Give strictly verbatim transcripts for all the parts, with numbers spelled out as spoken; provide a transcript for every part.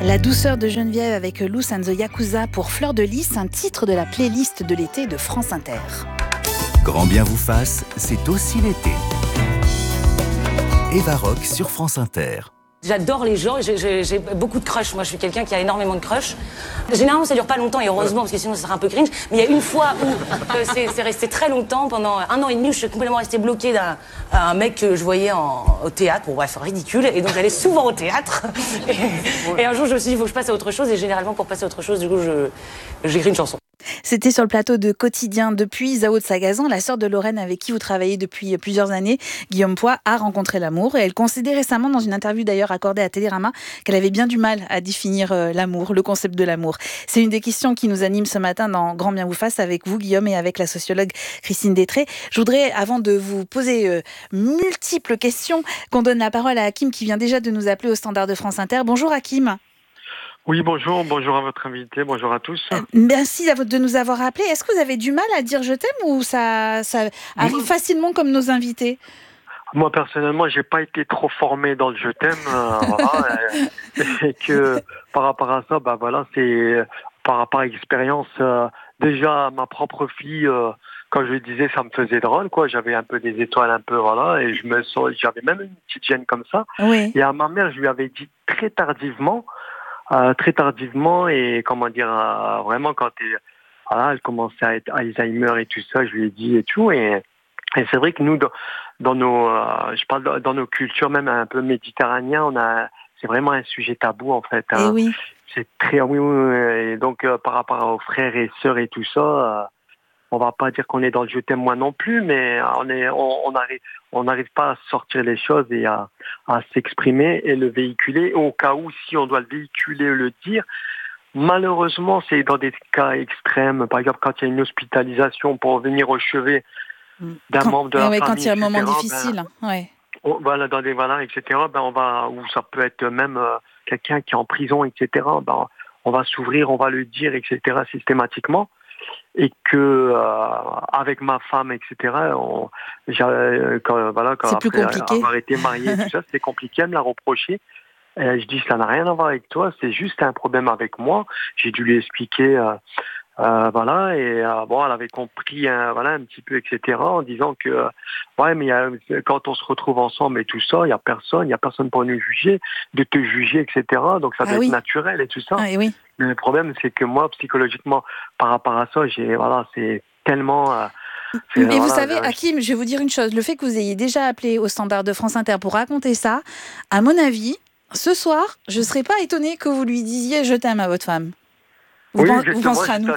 La douceur de Geneviève avec Loose and the Yakuza pour Fleur de Lys, un titre de la playlist de l'été de France Inter. Grand bien vous fasse, c'est aussi l'été. Eva Rock sur France Inter. J'adore les gens, j'ai, j'ai, j'ai beaucoup de crush. Moi, je suis quelqu'un qui a énormément de crush. Généralement, ça dure pas longtemps, et heureusement, parce que sinon, ça serait un peu cringe. Mais il y a une fois où euh, c'est, c'est resté très longtemps, pendant un an et demi, où je suis complètement restée bloquée d'un un mec que je voyais en, au théâtre. Bon, bref, ridicule. Et donc, j'allais souvent au théâtre. Et, et un jour, je me suis dit, il faut que je passe à autre chose. Et généralement, pour passer à autre chose, du coup, je, j'écris une chanson. C'était sur le plateau de Quotidien. Depuis, Zao de Sagazan, la sœur de Lorraine avec qui vous travaillez depuis plusieurs années, Guillaume Poix, a rencontré l'amour. Et elle concédait récemment, dans une interview d'ailleurs accordée à Télérama, qu'elle avait bien du mal à définir euh, l'amour, le concept de l'amour. C'est une des questions qui nous anime ce matin dans Grand bien vous fasse avec vous, Guillaume, et avec la sociologue Christine Détré. Je voudrais, avant de vous poser euh, multiples questions, qu'on donne la parole à Hakim qui vient déjà de nous appeler au standard de France Inter. Bonjour Hakim. Oui, bonjour, bonjour à votre invité, bonjour à tous. Euh, merci de nous avoir appelés. Est-ce que vous avez du mal à dire je t'aime ou ça, ça arrive mmh. facilement comme nos invités ? Moi, personnellement, j'ai pas été trop formé dans le je t'aime. Euh, voilà, et que par rapport à ça, bah voilà, c'est par rapport à l'expérience. Euh, déjà, ma propre fille, euh, quand je lui disais, ça me faisait drôle, quoi. J'avais un peu des étoiles, un peu, voilà, et je me sens, j'avais même une petite gêne comme ça. Oui. Et à ma mère, je lui avais dit très tardivement. Euh, très tardivement et comment dire euh, vraiment quand elle, voilà, elle commençait à être Alzheimer et tout ça, je lui ai dit et tout et, et c'est vrai que nous dans, dans nos euh, je parle dans, dans nos cultures même un peu méditerranéens, on a c'est vraiment un sujet tabou en fait. Hein. Et oui. C'est très oui, oui, oui et donc euh, par rapport aux frères et sœurs et tout ça. Euh, On va pas dire qu'on est dans le je t'aime moi non plus, mais on est, on, on arrive, on n'arrive pas à sortir les choses et à, à s'exprimer et le véhiculer. Au cas où, si on doit le véhiculer ou le dire, malheureusement, c'est dans des cas extrêmes. Par exemple, quand il y a une hospitalisation pour venir au chevet d'un quand, membre de la ouais, famille, quand il y a un moment et cetera, difficile, ben, ouais. On, voilà, dans des voilà, et cetera. Ben on va, ou ça peut être même euh, quelqu'un qui est en prison, et cetera. Ben on va s'ouvrir, on va le dire, et cetera. Systématiquement. Et que euh, avec ma femme, et cetera. On, quand, voilà, quand c'est après plus compliqué. avoir été marié, tout ça, c'était compliqué à me la reprocher. Et je dis ça n'a rien à voir avec toi, c'est juste un problème avec moi. J'ai dû lui expliquer, euh, euh, voilà, et euh, bon, elle avait compris, hein, voilà, un petit peu, et cetera. En disant que euh, ouais, mais y a, quand on se retrouve ensemble et tout ça, il y a personne, il y a personne pour nous juger, de te juger, et cetera. Donc ça doit ah, être oui. naturel et tout ça. Ah, et oui. Mais le problème, c'est que moi, psychologiquement, par rapport à ça, j'ai, voilà, c'est tellement. Euh, Mais voilà, vous savez, là, Hakim, je vais vous dire une chose. Le fait que vous ayez déjà appelé au standard de France Inter pour raconter ça, à mon avis, ce soir, je ne serais pas étonnée que vous lui disiez je t'aime à votre femme. Vous, oui, pen- vous penserez à nous.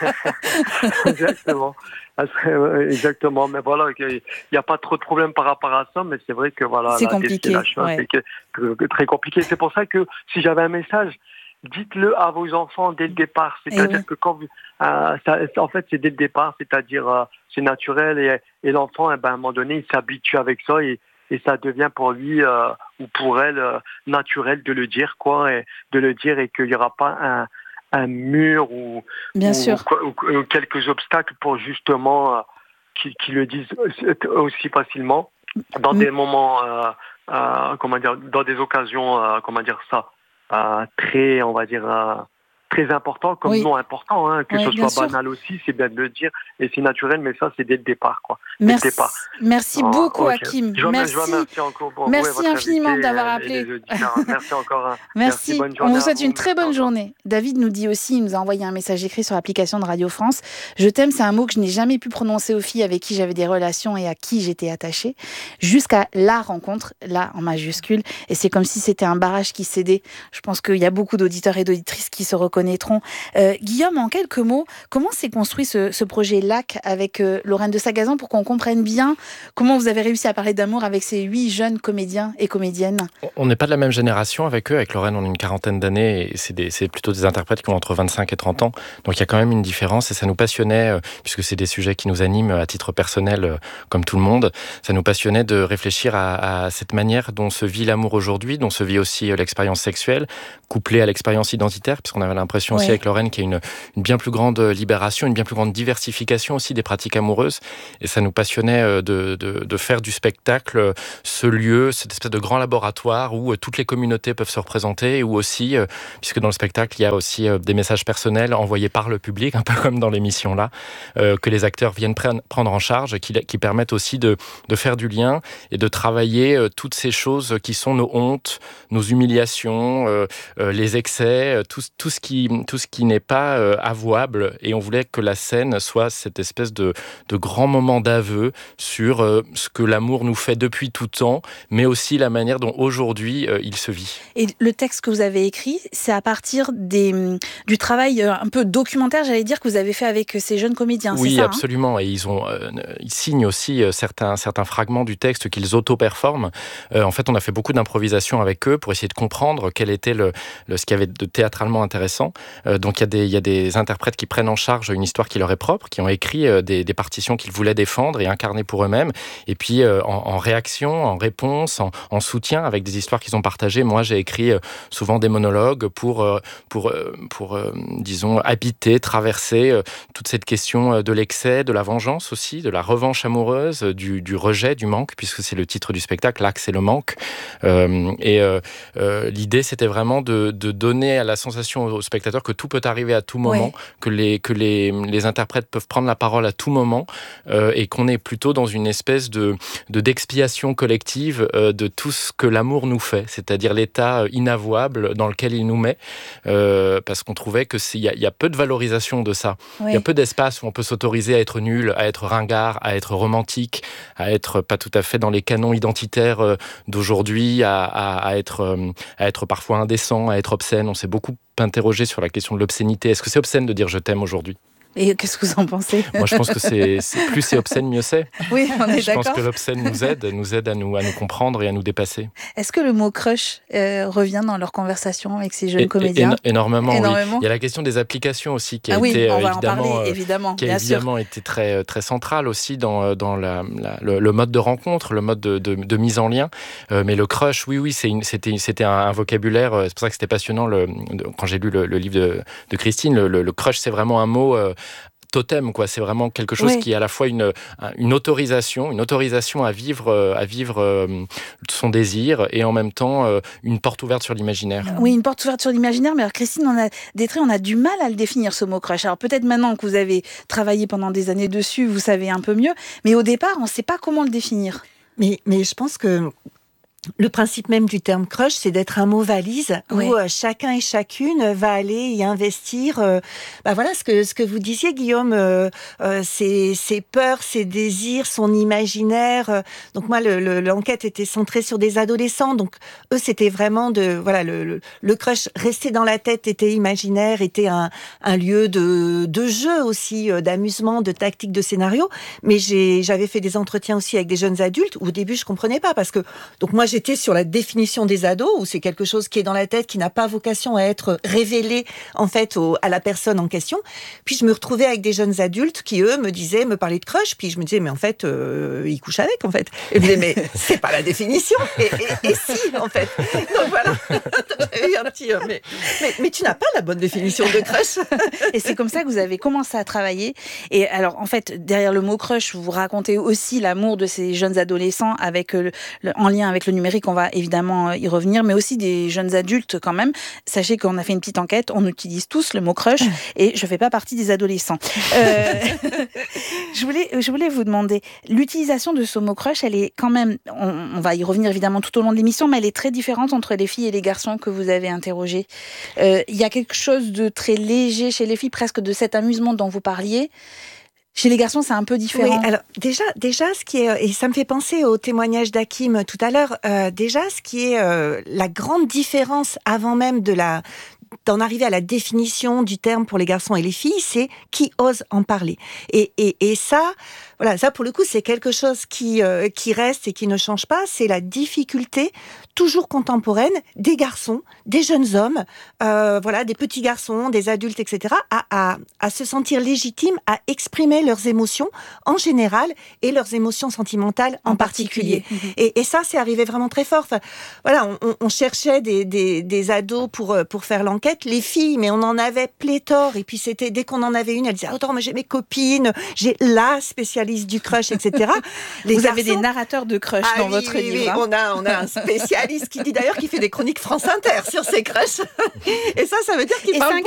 Exactement. Exactement. Mais voilà, il n'y a pas trop de problèmes par rapport à ça, mais c'est vrai que voilà, c'est compliqué. La chose, ouais. c'est que, que, que très compliqué. C'est pour ça que si j'avais un message, dites-le à vos enfants dès le départ. C'est-à-dire oui. que quand vous, euh, ça, en fait, c'est dès le départ, c'est-à-dire euh, c'est naturel et, et l'enfant, eh ben, à un moment donné, il s'habitue avec ça et, et ça devient pour lui euh, ou pour elle euh, naturel de le dire, quoi, et de le dire et qu'il n'y aura pas un un mur ou, Bien ou, sûr. ou, ou quelques obstacles pour justement euh, qu'ils, qu'ils le disent aussi facilement dans mmh. des moments, euh, euh, comment dire, dans des occasions, euh, comment dire ça, euh, très, on va dire, euh, très important comme oui. non important, hein, que oui, ce soit sûr. Banal aussi, c'est bien de le dire et c'est naturel, mais ça c'est dès le départ, quoi. Merci, le départ. merci oh, beaucoup, okay. Hakim. Je merci, je remercie encore pour merci vous infiniment invité, d'avoir appelé. Merci encore. Hein. Merci. merci bonne journée. On vous souhaite une très bonne merci journée. David nous dit aussi, il nous a envoyé un message écrit sur l'application de Radio France. Je t'aime, c'est un mot que je n'ai jamais pu prononcer aux filles avec qui j'avais des relations et à qui j'étais attachée, jusqu'à la rencontre, là en majuscule. Et c'est comme si c'était un barrage qui cédait. Je pense qu'il y a beaucoup d'auditeurs et d'auditrices qui se reconnaîtront. Euh, Guillaume, en quelques mots, comment s'est construit ce, ce projet L A C avec euh, Lorraine de Sagazan pour qu'on comprenne bien comment vous avez réussi à parler d'amour avec ces huit jeunes comédiens et comédiennes ? On n'est pas de la même génération avec eux. Avec Lorraine, on a une quarantaine d'années et c'est, des, c'est plutôt des interprètes qui ont entre vingt-cinq et trente ans. Donc il y a quand même une différence et ça nous passionnait, euh, puisque c'est des sujets qui nous animent à titre personnel, euh, comme tout le monde. Ça nous passionnait de réfléchir à, à cette manière dont se vit l'amour aujourd'hui, dont se vit aussi euh, l'expérience sexuelle, couplée à l'expérience identitaire, puisqu'on avait l'impression l'impression aussi Ouais. avec Lorraine qu'il y a une, une bien plus grande libération, une bien plus grande diversification aussi des pratiques amoureuses. Et ça nous passionnait euh, de, de, de faire du spectacle euh, ce lieu, cette espèce de grand laboratoire où euh, toutes les communautés peuvent se représenter, et où aussi, euh, puisque dans le spectacle, il y a aussi euh, des messages personnels envoyés par le public, un peu comme dans l'émission là, euh, que les acteurs viennent pre- prendre en charge, qui, qui permettent aussi de, de faire du lien et de travailler euh, toutes ces choses qui sont nos hontes, nos humiliations, euh, euh, les excès, euh, tout, tout ce qui, tout ce qui n'est pas euh, avouable. Et on voulait que la scène soit cette espèce de, de grand moment d'aveu sur euh, ce que l'amour nous fait depuis tout temps, mais aussi la manière dont aujourd'hui euh, il se vit. Et le texte que vous avez écrit, c'est à partir des, du travail euh, un peu documentaire, j'allais dire, que vous avez fait avec ces jeunes comédiens, Oui, c'est ça, absolument. Hein. Et ils, ont, euh, ils signent aussi euh, certains, certains fragments du texte qu'ils auto-performent. Euh, en fait, on a fait beaucoup d'improvisation avec eux pour essayer de comprendre quel était le, le, ce qu'il y avait de théâtralement intéressant. Euh, donc, il y, a des, il y a des interprètes qui prennent en charge une histoire qui leur est propre, qui ont écrit euh, des, des partitions qu'ils voulaient défendre et incarner pour eux-mêmes. Et puis, euh, en, en réaction, en réponse, en, en soutien avec des histoires qu'ils ont partagées, moi, j'ai écrit euh, souvent des monologues pour, euh, pour, euh, pour euh, disons, habiter, traverser euh, toute cette question de l'excès, de la vengeance aussi, de la revanche amoureuse, du, du rejet, du manque, puisque c'est le titre du spectacle, l'axe et le manque. Euh, et euh, euh, l'idée, c'était vraiment de, de donner à la sensation au spectateur que tout peut arriver à tout moment, ouais. que, les, que les, les interprètes peuvent prendre la parole à tout moment, euh, et qu'on est plutôt dans une espèce de, de, d'expiation collective euh, de tout ce que l'amour nous fait, c'est-à-dire l'état inavouable dans lequel il nous met, euh, parce qu'on trouvait qu'il y, y a peu de valorisation de ça. Il oui. y a peu d'espace où on peut s'autoriser à être nul, à être ringard, à être romantique, à être pas tout à fait dans les canons identitaires d'aujourd'hui, à, à, à, être, à être parfois indécent, à être obscène. On s'est beaucoup interrogé sur la question de l'obscénité. Est-ce que c'est obscène de dire je t'aime aujourd'hui ? Et qu'est-ce que vous en pensez ? Moi, je pense que c'est, c'est plus c'est obscène, mieux c'est. Oui, on est je d'accord. Je pense que l'obscène nous aide, nous aide à nous, à nous comprendre et à nous dépasser. Est-ce que le mot crush euh, revient dans leur conversation avec ces jeunes et, comédiens ? é- Énormément, énormément. Oui. Il y a la question des applications aussi qui a ah oui, été on va évidemment, en parler, évidemment, qui a bien évidemment sûr. été très, très centrale aussi dans, dans la, la, le, le mode de rencontre, le mode de, de, de mise en lien. Euh, mais le crush, oui, oui, c'est une, c'était, c'était un, un vocabulaire. C'est pour ça que c'était passionnant le, quand j'ai lu le, le livre de, de Christine. Le, le, le crush, c'est vraiment un mot. Euh, totem, quoi. C'est vraiment quelque chose oui. qui est à la fois une, une autorisation, une autorisation à vivre, à vivre son désir et en même temps une porte ouverte sur l'imaginaire. Oui, une porte ouverte sur l'imaginaire, mais alors Christine, on a des traits, on a du mal à le définir, ce mot crush. Alors peut-être maintenant que vous avez travaillé pendant des années dessus, vous savez un peu mieux, mais au départ, on ne sait pas comment le définir. Mais, mais je pense que le principe même du terme crush, c'est d'être un mot valise oui. où euh, chacun et chacune va aller y investir. Euh, bah voilà ce que ce que vous disiez, Guillaume, euh, euh, ses, ses peurs, ses désirs, son imaginaire. Euh, donc moi, le, le, l'enquête était centrée sur des adolescents. Donc eux, c'était vraiment de voilà le, le, le crush resté dans la tête, était imaginaire, était un, un lieu de de jeu aussi, euh, d'amusement, de tactique, de scénario. Mais j'ai j'avais fait des entretiens aussi avec des jeunes adultes où au début je comprenais pas parce que donc moi j'ai J'étais sur la définition des ados, où c'est quelque chose qui est dans la tête, qui n'a pas vocation à être révélé en fait au, à la personne en question. Puis je me retrouvais avec des jeunes adultes qui eux me disaient, me parlaient de crush, puis je me disais mais en fait euh, ils couchent avec en fait. Et je me disais mais c'est pas la définition. Et, et, et si en fait. Donc voilà. J'avais eu un petit euh, mais, mais mais tu n'as pas la bonne définition de crush. Et c'est comme ça que vous avez commencé à travailler. Et alors en fait derrière le mot crush, vous racontez aussi l'amour de ces jeunes adolescents avec le, le, en lien avec le numérique. On va évidemment y revenir, mais aussi des jeunes adultes quand même. Sachez qu'on a fait une petite enquête, on utilise tous le mot crush et je ne fais pas partie des adolescents. Euh, je, voulais, je voulais vous demander, l'utilisation de ce mot crush, elle est quand même, on, on va y revenir évidemment tout au long de l'émission, mais elle est très différente entre les filles et les garçons que vous avez interrogés. Euh, il y a quelque chose de très léger chez les filles, presque de cet amusement dont vous parliez. Chez les garçons, c'est un peu différent. Oui, alors déjà, déjà, ce qui est, et ça me fait penser au témoignage d'Hakim tout à l'heure, euh, déjà, ce qui est euh, la grande différence avant même de la, d'en arriver à la définition du terme pour les garçons et les filles, c'est qui ose en parler. Et, et, et ça, Voilà, ça pour le coup, c'est quelque chose qui, euh, qui reste et qui ne change pas. C'est la difficulté, toujours contemporaine, des garçons, des jeunes hommes, euh, voilà, des petits garçons, des adultes, et cetera, à, à, à se sentir légitimes, à exprimer leurs émotions en général et leurs émotions sentimentales en, en particulier. particulier. Et, et ça, c'est arrivé vraiment très fort. Enfin, voilà, on, on cherchait des, des, des ados pour, pour faire l'enquête. Les filles, mais on en avait pléthore. Et puis, c'était dès qu'on en avait une, elle disait « Attends, moi j'ai mes copines, j'ai la spécialiste du crush, et cetera » Les Vous garçons, avez des narrateurs de crush ah, dans oui, votre oui, livre. Oui, hein. on a, on a un spécialiste qui dit d'ailleurs qu'il fait des chroniques France Inter sur ses crushs. Et ça, ça veut dire qu'il Et parle c'est un